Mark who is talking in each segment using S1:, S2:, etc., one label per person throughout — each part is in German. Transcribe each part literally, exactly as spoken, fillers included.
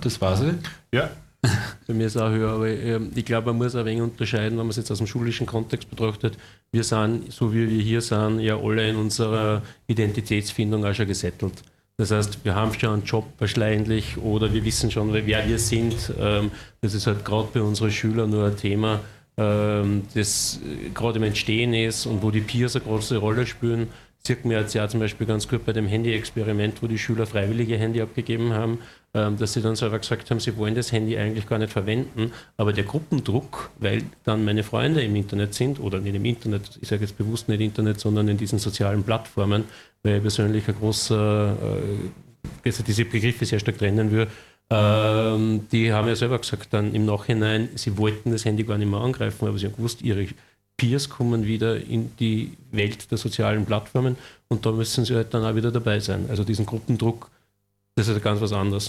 S1: das weiß ich.
S2: Ja.
S3: Bei mir ist es auch höher, aber ich glaube, man muss ein wenig unterscheiden, wenn man es jetzt aus dem schulischen Kontext betrachtet. Wir sind, so wie wir hier sind, ja alle in unserer Identitätsfindung auch schon gesettelt. Das heißt, wir haben schon einen Job wahrscheinlich oder wir wissen schon, wer wir sind. Das ist halt gerade bei unseren Schülern nur ein Thema, das gerade im Entstehen ist und wo die Peers eine große Rolle spielen. Sieht man jetzt ja zum Beispiel ganz gut bei dem Handy-Experiment, wo die Schüler freiwillige Handy abgegeben haben, dass sie dann selber gesagt haben, sie wollen das Handy eigentlich gar nicht verwenden, aber der Gruppendruck, weil dann meine Freunde im Internet sind, oder nicht im Internet, ich sage jetzt bewusst nicht Internet, sondern in diesen sozialen Plattformen, weil ich persönlich ein großer, also diese Begriffe sehr stark trennen würde, die haben ja selber gesagt dann im Nachhinein, sie wollten das Handy gar nicht mehr angreifen, aber sie haben gewusst, ihre Peers kommen wieder in die Welt der sozialen Plattformen und da müssen sie halt dann auch wieder dabei sein. Also diesen Gruppendruck, das ist ganz was anderes.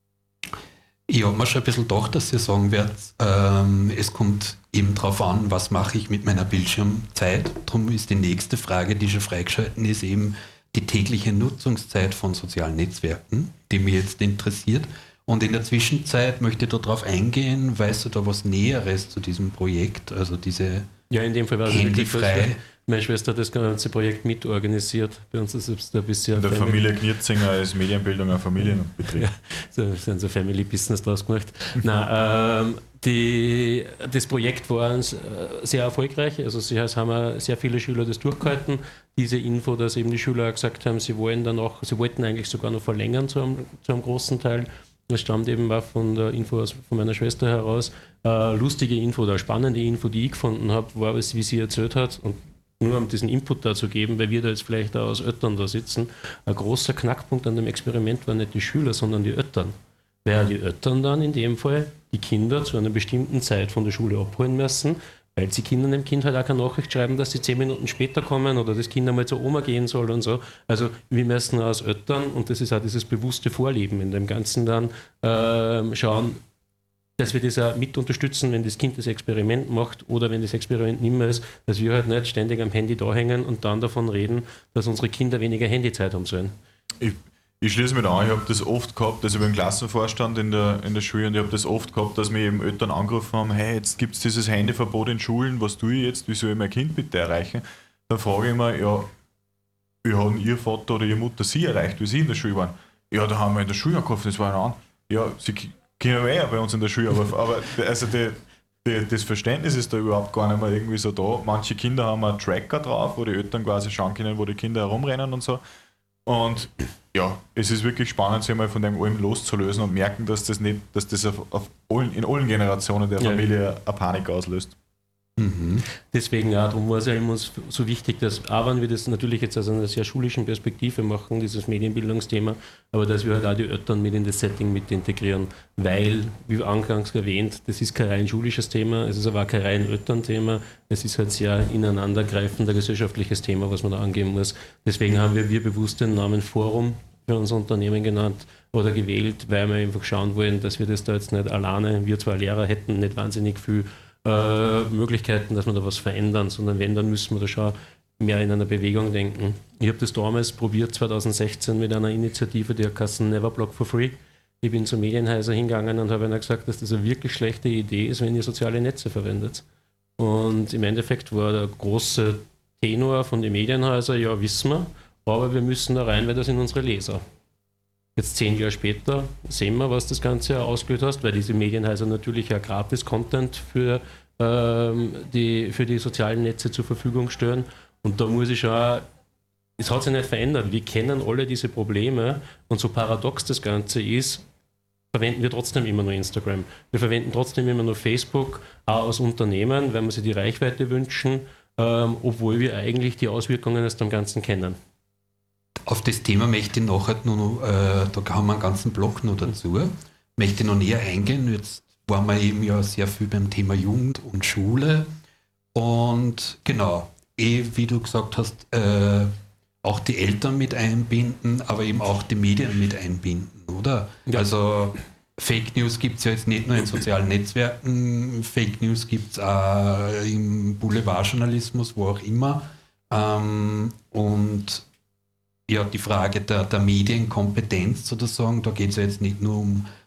S1: Ich habe mir schon ein bisschen gedacht, dass ihr sagen werdet, ähm, es kommt eben darauf an, was mache ich mit meiner Bildschirmzeit. Darum ist die nächste Frage, die schon freigeschalten ist, eben die tägliche Nutzungszeit von sozialen Netzwerken, die mich jetzt interessiert. Und in der Zwischenzeit möchte ich darauf eingehen, weißt du da was Näheres zu diesem Projekt, also diese
S3: ja, in dem Fall war es
S1: handyfrei.
S3: Meine Schwester hat das ganze Projekt mitorganisiert. Bei uns ist es ein bisschen.
S2: In der Familie Knirzinger ist Medienbildung ein Familienbetrieb.
S3: Ja, so sind so Family Business draus gemacht. Nein, ähm, die, das Projekt war uns sehr erfolgreich. Also sie haben wir sehr viele Schüler das durchgehalten. Diese Info, dass eben die Schüler gesagt haben, sie wollen dann auch, sie wollten eigentlich sogar noch verlängern zu einem, zu einem großen Teil. Das stammt eben auch von der Info aus, von meiner Schwester heraus. Äh, lustige Info oder spannende Info, die ich gefunden habe, war, wie sie erzählt hat. Und nur um diesen Input da zu geben, weil wir da jetzt vielleicht auch als Eltern da sitzen. Ein großer Knackpunkt an dem Experiment waren nicht die Schüler, sondern die Eltern. Weil die Eltern dann in dem Fall die Kinder zu einer bestimmten Zeit von der Schule abholen müssen, weil sie Kindern dem Kind halt auch keine Nachricht schreiben, dass sie zehn Minuten später kommen oder das Kind einmal zur Oma gehen soll und so. Also wir müssen als Eltern, und das ist auch dieses bewusste Vorleben in dem Ganzen dann, äh, schauen, dass wir das auch mit unterstützen, wenn das Kind das Experiment macht oder wenn das Experiment nicht mehr ist, dass wir halt nicht ständig am Handy da hängen und dann davon reden, dass unsere Kinder weniger Handyzeit haben sollen.
S2: Ich, ich schließe mich an, ich habe das oft gehabt, also ich bin Klassenvorstand in der, in der Schule und ich habe das oft gehabt, dass mir eben Eltern angerufen haben, hey, jetzt gibt es dieses Handyverbot in Schulen, was tue ich jetzt, wie soll ich mein Kind bitte erreichen? Dann frage ich mich, ja, wie haben ihr Vater oder ihre Mutter sie erreicht, wie sie in der Schule waren? Ja, da haben wir in der Schule angerufen, das war einer an. Ja, sie können eher bei uns in der Schule, aber, aber also die, die, das Verständnis ist da überhaupt gar nicht mehr irgendwie so da. Manche Kinder haben einen Tracker drauf, wo die Eltern quasi schauen können, wo die Kinder herumrennen und so. Und ja, es ist wirklich spannend, sich mal von dem allem loszulösen und merken, dass das nicht, dass das auf, auf allen, in allen Generationen der Familie ja. eine Panik auslöst.
S3: Mhm. Deswegen auch, darum war es ja immer so wichtig, dass, auch wenn wir das natürlich jetzt aus einer sehr schulischen Perspektive machen, dieses Medienbildungsthema, aber dass wir halt auch die Eltern mit in das Setting mit integrieren, weil, wie anfangs erwähnt, das ist kein rein schulisches Thema, es ist aber auch kein rein Elternthema, es ist halt sehr ineinandergreifend ein gesellschaftliches Thema, was man da angehen muss. Deswegen haben wir, wir bewusst den Namen Forum für unser Unternehmen genannt oder gewählt, weil wir einfach schauen wollen, dass wir das da jetzt nicht alleine, wir zwei Lehrer hätten nicht wahnsinnig viel Äh, Möglichkeiten, dass wir da was verändern, sondern wenn, dann müssen wir da schon mehr in einer Bewegung denken. Ich habe das damals probiert, zwanzig sechzehn, mit einer Initiative, die heißt Never Block for Free. Ich bin zu Medienhäuser hingegangen und habe ihnen gesagt, dass das eine wirklich schlechte Idee ist, wenn ihr soziale Netze verwendet. Und im Endeffekt war der große Tenor von den Medienhäusern, ja, wissen wir, aber wir müssen da rein, weil das sind unsere Leser. Jetzt zehn Jahre später sehen wir, was das Ganze ausgelöst hat, weil diese Medienhäuser natürlich ja Gratis-Content für, ähm, die, für die sozialen Netze zur Verfügung stellen. Und da muss ich schon, es hat sich nicht verändert. Wir kennen alle diese Probleme und so paradox das Ganze ist, verwenden wir trotzdem immer nur Instagram. Wir verwenden trotzdem immer nur Facebook, auch als Unternehmen, weil wir sich die Reichweite wünschen, ähm, obwohl wir eigentlich die Auswirkungen aus dem Ganzen kennen.
S1: Auf das Thema möchte ich nachher noch, äh, da haben wir einen ganzen Block noch dazu, möchte ich noch näher eingehen. Jetzt waren wir eben ja sehr viel beim Thema Jugend und Schule und genau, eh, wie du gesagt hast, äh, auch die Eltern mit einbinden, aber eben auch die Medien mit einbinden, oder? Ja. Also Fake News gibt es ja jetzt nicht nur in sozialen Netzwerken, Fake News gibt es auch im Boulevardjournalismus, wo auch immer. Ähm, und ja, die Frage der, der Medienkompetenz sozusagen, da geht es ja jetzt nicht nur um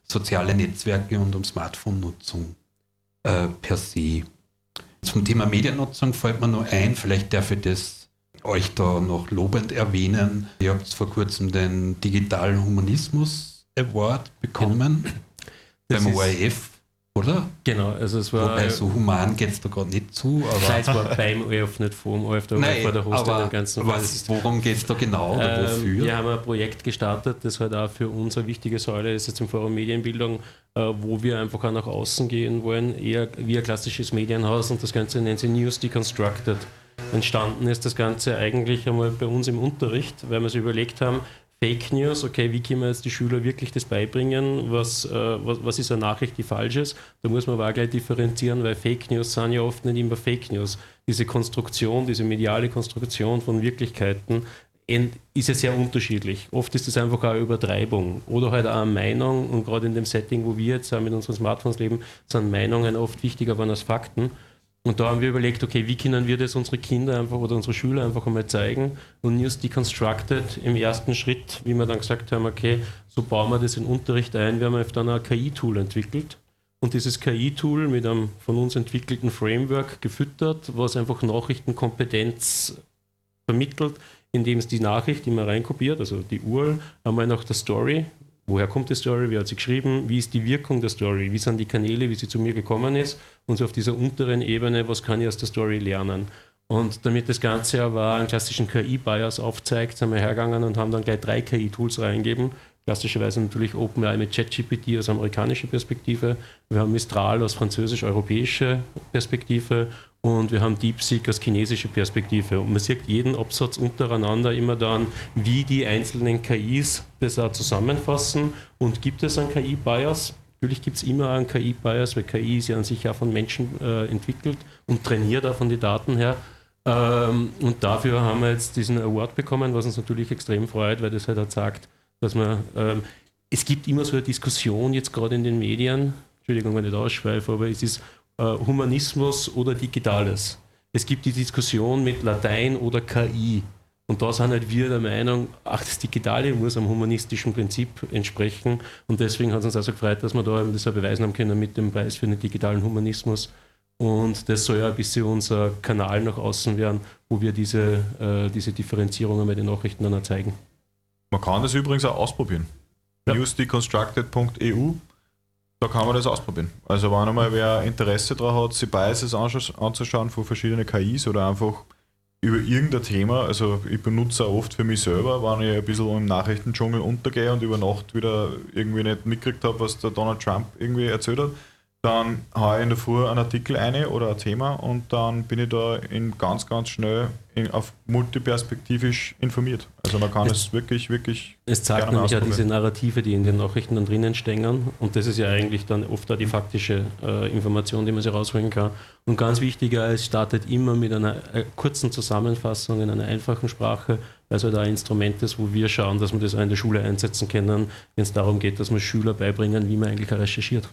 S1: soziale Netzwerke und um Smartphone-Nutzung äh, per se. Zum Thema Mediennutzung fällt mir nur ein, vielleicht darf ich das euch da noch lobend erwähnen. Ihr habt vor kurzem den Digitalen Humanismus Award bekommen
S3: das
S1: beim O R F, oder?
S3: Genau, also es war.
S1: Wobei so human geht es da gerade nicht zu. Aber
S3: Nein, es war beim O R F, nicht vor dem O R F, der O R F war der Host
S1: aber
S3: dem Ganzen.
S1: was, worum geht es da genau oder
S3: Ähm,
S1: wofür?
S3: wir haben ein Projekt gestartet, das halt auch für uns eine wichtige Säule ist jetzt im Forum Medienbildung, äh, wo wir einfach auch nach außen gehen wollen, eher wie ein klassisches Medienhaus, und das Ganze nennt sich News Deconstructed. Entstanden ist das Ganze eigentlich einmal bei uns im Unterricht, weil wir uns überlegt haben, Fake News, okay, wie können wir jetzt die Schüler wirklich das beibringen, was, äh, was, was ist eine Nachricht, die falsch ist? Da muss man aber auch gleich differenzieren, weil Fake News sind ja oft nicht immer Fake News. Diese Konstruktion, diese mediale Konstruktion von Wirklichkeiten ist ja sehr unterschiedlich. Oft ist es einfach auch eine Übertreibung oder halt auch eine Meinung, und gerade in dem Setting, wo wir jetzt auch mit unseren Smartphones leben, sind Meinungen oft wichtiger geworden als Fakten. Und da haben wir überlegt, okay, wie können wir das unsere Kinder einfach oder unsere Schüler einfach einmal zeigen? Und News Deconstructed im ersten Schritt, wie wir dann gesagt haben, okay, so bauen wir das in den Unterricht ein. Wir haben dann ein K I-Tool entwickelt. Und dieses K I-Tool mit einem von uns entwickelten Framework gefüttert, was einfach Nachrichtenkompetenz vermittelt, indem es die Nachricht immer reinkopiert, also die U R L, einmal nach der Story. Woher kommt die Story? Wie hat sie geschrieben? Wie ist die Wirkung der Story? Wie sind die Kanäle, wie sie zu mir gekommen ist? Und so auf dieser unteren Ebene, was kann ich aus der Story lernen? Und damit das Ganze aber einen klassischen K I-Bias aufzeigt, sind wir hergegangen und haben dann gleich drei K I-Tools reingegeben. Klassischerweise natürlich OpenAI mit ChatGPT aus amerikanischer Perspektive. Wir haben Mistral aus französisch-europäischer Perspektive. Und wir haben DeepSeek aus chinesischer Perspektive. Und man sieht jeden Absatz untereinander immer dann, wie die einzelnen K Is das auch zusammenfassen. Und gibt es einen K I-Bias? Natürlich gibt es immer einen K I-Bias, weil K I ist ja an sich auch von Menschen äh, entwickelt und trainiert auch von den Daten her. Ähm, und dafür haben wir jetzt diesen Award bekommen, was uns natürlich extrem freut, weil das halt auch sagt, dass man, ähm, es gibt immer so eine Diskussion jetzt gerade in den Medien, Entschuldigung, wenn ich da ausschweife, aber es ist Humanismus oder Digitales. Es gibt die Diskussion mit Latein oder K I. Und da sind halt wir der Meinung, ach, das Digitale muss einem humanistischen Prinzip entsprechen. Und deswegen hat es uns also gefreut, dass wir da das auch beweisen haben können mit dem Preis für den digitalen Humanismus. Und das soll ja ein bisschen unser Kanal nach außen werden, wo wir diese, äh, diese Differenzierungen bei den Nachrichten dann auch zeigen.
S2: Man kann das übrigens auch ausprobieren. Ja. news deconstructed punkt e u, da kann man das ausprobieren. Also wenn einmal wer Interesse daran hat, sich Biases anzuschauen von verschiedenen K Is oder einfach über irgendein Thema, also ich benutze auch oft für mich selber, wenn ich ein bisschen im Nachrichtendschungel untergehe und über Nacht wieder irgendwie nicht mitgekriegt habe, was der Donald Trump irgendwie erzählt hat, dann haue ich in der Früh einen Artikel ein oder ein Thema und dann bin ich da in ganz, ganz schnell in, auf multiperspektivisch informiert. Also man kann es, es wirklich, wirklich.
S3: Es zeigt nämlich ja diese Narrative, die in den Nachrichten dann drinnen stehen, und das ist ja eigentlich dann oft auch die faktische äh, Information, die man sich rausholen kann. Und ganz wichtiger, es startet immer mit einer äh, kurzen Zusammenfassung in einer einfachen Sprache, weil es halt ein Instrument ist, wo wir schauen, dass wir das auch in der Schule einsetzen können, wenn es darum geht, dass wir Schüler beibringen, wie man eigentlich recherchiert.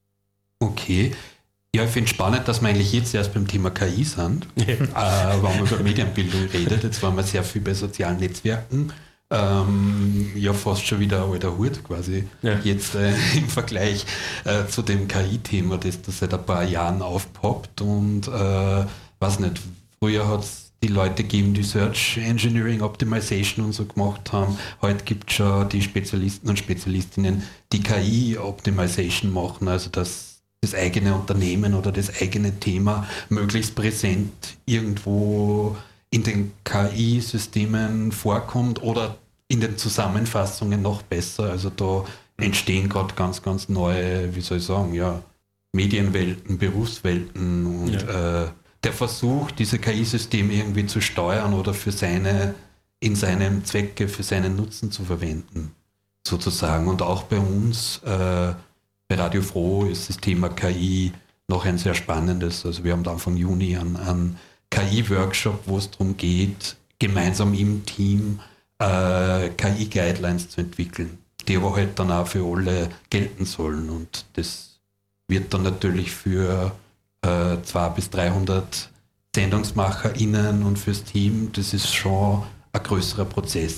S1: Okay. Ja, ich finde es spannend, dass wir eigentlich jetzt erst beim Thema K I sind, ja. äh, wenn man über Medienbildung redet. Jetzt waren wir sehr viel bei sozialen Netzwerken. Ähm, ja, fast schon wieder ein alter Hut quasi. Ja. Jetzt äh, im Vergleich äh, zu dem K I-Thema, das da seit ein paar Jahren aufpoppt. Und äh, weiß nicht, früher hat es die Leute gegeben, die Search Engineering Optimization und so gemacht haben. Heute gibt es schon die Spezialisten und Spezialistinnen, die K I-Optimization machen, also dass das eigene Unternehmen oder das eigene Thema möglichst präsent irgendwo in den K I-Systemen vorkommt oder in den Zusammenfassungen noch besser. Also da entstehen gerade ganz, ganz neue, wie soll ich sagen, ja, Medienwelten, Berufswelten und ja. äh, der Versuch, diese K I-Systeme irgendwie zu steuern oder für seine, in seinem Zwecke, für seinen Nutzen zu verwenden, sozusagen. Und auch bei uns äh, bei Radio Froh ist das Thema K I noch ein sehr spannendes. Also wir haben da Anfang Juni einen, einen K I-Workshop, wo es darum geht, gemeinsam im Team äh, K I-Guidelines zu entwickeln, die aber halt dann auch für alle gelten sollen. Und das wird dann natürlich für äh, zweihundert bis dreihundert SendungsmacherInnen und fürs Team, das ist schon ein größerer Prozess.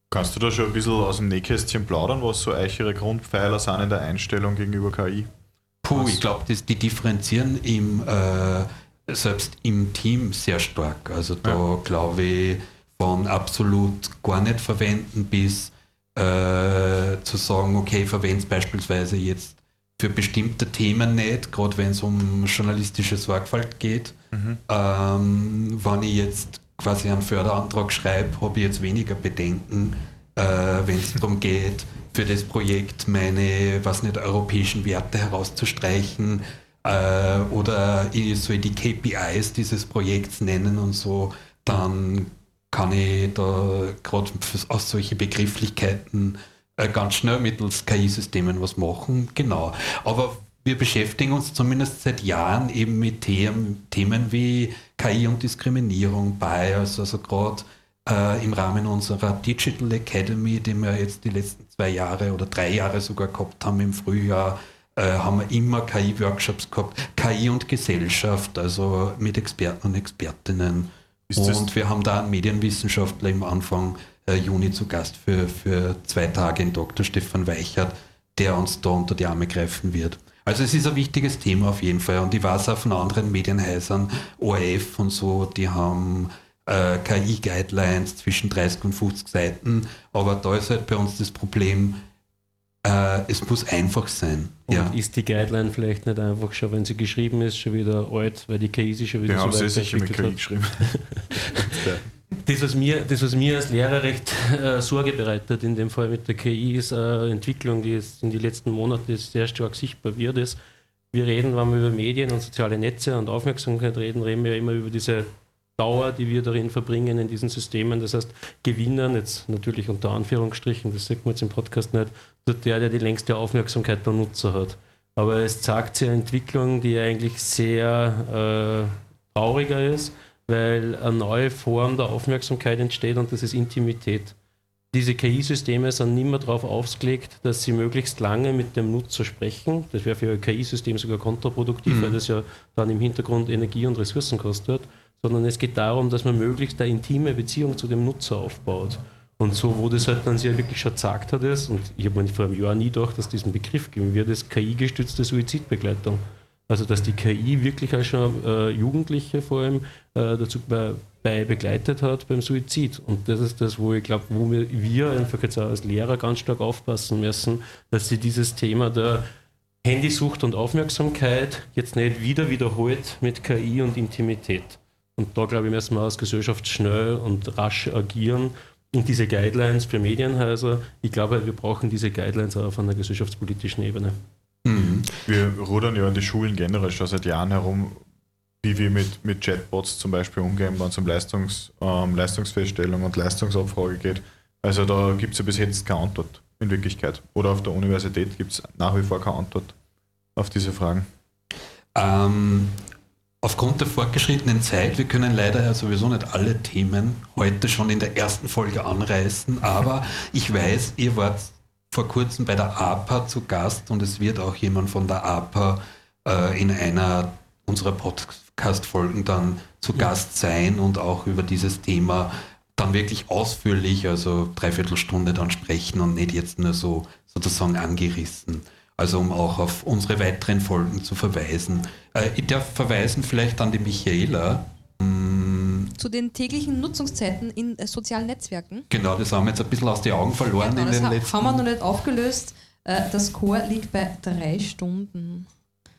S2: Kannst du da schon ein bisschen aus dem Nähkästchen plaudern, was so eure Grundpfeiler sind in der Einstellung gegenüber K I?
S1: Puh,
S2: Was?
S1: ich glaube, die differenzieren im, äh, selbst im Team sehr stark. Also da
S2: Ja.
S1: glaube ich, von absolut gar nicht verwenden bis äh, zu sagen, okay, ich verwende es beispielsweise jetzt für bestimmte Themen nicht, gerade wenn es um journalistische Sorgfalt geht.
S2: Mhm.
S1: Ähm, wenn ich jetzt quasi einen Förderantrag schreibe, habe ich jetzt weniger Bedenken, äh, wenn es darum geht, für das Projekt meine, was nicht, europäischen Werte herauszustreichen äh, oder ich soll die K P Is dieses Projekts nennen und so, dann kann ich da gerade aus solchen Begrifflichkeiten äh, ganz schnell mittels K I-Systemen was machen. Genau. Aber wir beschäftigen uns zumindest seit Jahren eben mit Themen, Themen wie K I und Diskriminierung, Bias, also gerade äh, im Rahmen unserer Digital Academy, die wir jetzt die letzten zwei Jahre oder drei Jahre sogar gehabt haben im Frühjahr, äh, haben wir immer K I-Workshops gehabt, K I und Gesellschaft, also mit Experten und Expertinnen.
S2: Ist das-
S1: Und wir haben da einen Medienwissenschaftler im Anfang äh, Juni zu Gast für, für zwei Tage, den Doktor Stefan Weichert, der uns da unter die Arme greifen wird. Also es ist ein wichtiges Thema auf jeden Fall. Und ich weiß auch von anderen Medienhäusern, O R F und so, die haben äh, K I-Guidelines zwischen dreißig und fünfzig Seiten. Aber da ist halt bei uns das Problem, äh, es muss einfach sein.
S3: Und
S1: Ja.
S3: ist die Guideline vielleicht nicht einfach schon, wenn sie geschrieben ist, schon wieder alt, weil die K I sich schon wieder
S2: Wir
S3: so
S2: haben
S3: weit
S2: sehr sicher mit
S3: entwickelt
S2: K I
S3: hat?
S2: geschrieben.
S3: Das was, mir, das, was mir als Lehrer recht äh, Sorge bereitet, in dem Fall mit der K I, ist eine Entwicklung, die jetzt in den letzten Monaten sehr stark sichtbar wird. Ist, wir reden, wenn wir über Medien und soziale Netze und Aufmerksamkeit reden, reden wir immer über diese Dauer, die wir darin verbringen, in diesen Systemen. Das heißt, Gewinnern, jetzt natürlich unter Anführungsstrichen, das sieht man jetzt im Podcast nicht, tut der, der die längste Aufmerksamkeit der Nutzer hat. Aber es zeigt sich eine Entwicklung, die eigentlich sehr äh, trauriger ist, weil eine neue Form der Aufmerksamkeit entsteht und das ist Intimität. Diese K I-Systeme sind nicht mehr darauf ausgelegt, dass sie möglichst lange mit dem Nutzer sprechen. Das wäre für ein K I-System sogar kontraproduktiv, mhm. weil das ja dann im Hintergrund Energie und Ressourcen kostet, sondern es geht darum, dass man möglichst eine intime Beziehung zu dem Nutzer aufbaut. Und so, wo das halt dann sehr wirklich schon gesagt hat, ist, und ich habe mir vor einem Jahr nie gedacht, dass es diesen Begriff geben wird, ist K I-gestützte Suizidbegleitung. Also, dass die K I wirklich auch schon äh, Jugendliche vor allem äh, dazu bei, bei begleitet hat beim Suizid. Und das ist das, wo ich glaube, wo wir, wir einfach jetzt auch als Lehrer ganz stark aufpassen müssen, dass sie dieses Thema der Handysucht und Aufmerksamkeit jetzt nicht wieder wiederholt mit K I und Intimität. Und da, glaube ich, müssen wir als Gesellschaft schnell und rasch agieren. Und diese Guidelines für Medienhäuser, ich glaube, wir brauchen diese Guidelines auch auf einer gesellschaftspolitischen Ebene.
S1: Mhm.
S2: Wir rudern ja in die Schulen generell schon seit Jahren herum, wie wir mit, mit Chatbots zum Beispiel umgehen, wenn es um Leistungs, ähm, Leistungsfeststellung und Leistungsabfrage geht. Also da gibt es ja bis jetzt keine Antwort in Wirklichkeit. Oder auf der Universität gibt es nach wie vor keine Antwort auf diese Fragen.
S1: Ähm, aufgrund der fortgeschrittenen Zeit, wir können leider ja sowieso nicht alle Themen heute schon in der ersten Folge anreißen, aber ich weiß, ihr wart vor kurzem bei der A P A zu Gast und es wird auch jemand von der A P A äh, in einer unserer Podcast-Folgen dann zu Gast sein und auch über dieses Thema dann wirklich ausführlich, also dreiviertel Stunde dann sprechen und nicht jetzt nur so sozusagen angerissen. Also um auch auf unsere weiteren Folgen zu verweisen. Äh, ich darf verweisen vielleicht an die Michaela.
S4: Zu den täglichen Nutzungszeiten in äh, sozialen Netzwerken.
S1: Genau, das haben wir jetzt ein bisschen aus den Augen verloren
S4: Genau,
S1: in
S4: das
S1: den
S4: ha-
S1: letzten...
S4: haben wir noch nicht aufgelöst. Äh, das Core liegt bei drei Stunden.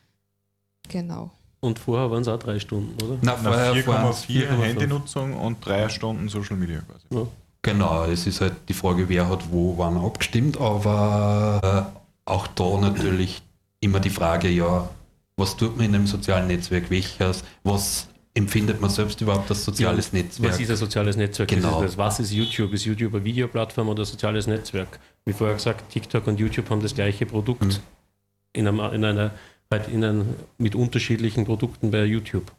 S4: Genau.
S3: Und vorher waren es auch drei Stunden, oder?
S1: Na,
S2: Na,
S1: vorher
S2: vier Komma
S1: waren's
S2: vier
S3: vier Komma fünf.
S2: Handynutzung und drei Stunden Social Media quasi.
S3: Ja.
S1: Genau, es ist halt die Frage, wer hat wo wann abgestimmt, aber äh, auch da natürlich immer die Frage, ja, was tut man in einem sozialen Netzwerk, welches, was empfindet man selbst überhaupt als soziales
S3: Ja,
S1: Netzwerk?
S3: Was ist ein soziales Netzwerk?
S1: Genau.
S3: Ist das, was ist YouTube? Ist YouTube eine Videoplattform oder ein soziales Netzwerk? Wie vorher gesagt, TikTok und YouTube haben das gleiche Produkt
S1: Mhm.
S3: in, einem, in einer, in einem, mit unterschiedlichen Produkten bei YouTube.